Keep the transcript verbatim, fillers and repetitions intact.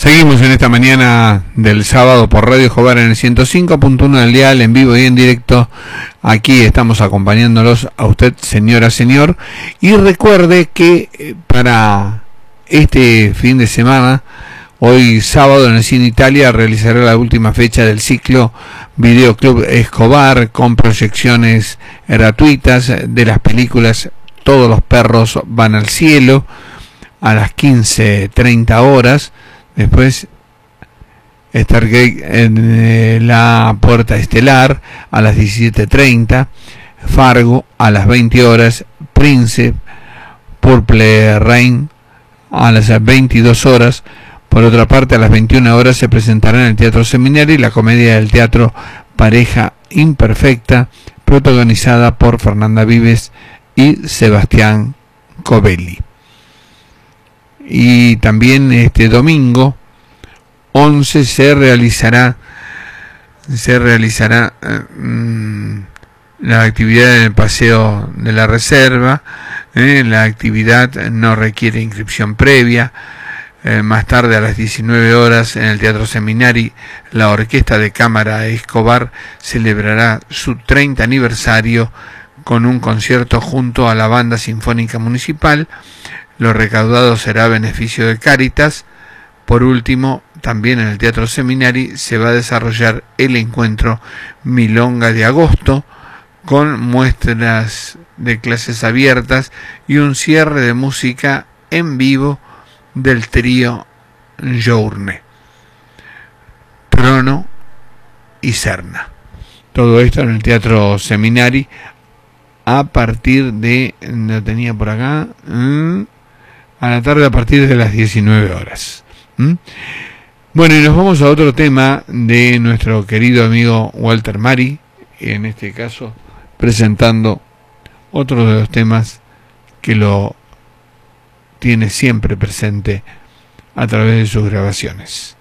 Seguimos en esta mañana del sábado por Radio Jobar en el ciento cinco punto uno del dial, en vivo y en directo. Aquí estamos acompañándolos a usted, señora, señor. Y recuerde que para este fin de semana, hoy sábado en el Cine Italia, realizará la última fecha del ciclo Videoclub Escobar, con proyecciones gratuitas de las películas Todos los perros van al cielo a las quince treinta horas. Después Stargate en eh, la Puerta Estelar a las diecisiete treinta, Fargo a las veinte horas, Prince, Purple Rain a las veintidós horas. Por otra parte, a las veintiuna horas se presentará en el Teatro Seminari la comedia del teatro Pareja Imperfecta, protagonizada por Fernanda Vives y Sebastián Covelli. Y también este domingo once se realizará se realizará mmm, la actividad en el Paseo de la Reserva. Eh, la actividad no requiere inscripción previa. Eh, más tarde, a las diecinueve horas, en el Teatro Seminari, la Orquesta de Cámara Escobar celebrará su treinta aniversario con un concierto junto a la Banda Sinfónica Municipal. Lo recaudado será a beneficio de Cáritas. Por último, también en el Teatro Seminari se va a desarrollar el encuentro Milonga de Agosto, con muestras de clases abiertas y un cierre de música en vivo del trío Journe, Prono y Serna. Todo esto en el Teatro Seminari a partir de, lo tenía por acá, ¿eh? a la tarde a partir de las diecinueve horas. ¿Mm? Bueno, y nos vamos a otro tema de nuestro querido amigo Walter Mari, en este caso presentando otro de los temas que lo tiene siempre presente a través de sus grabaciones.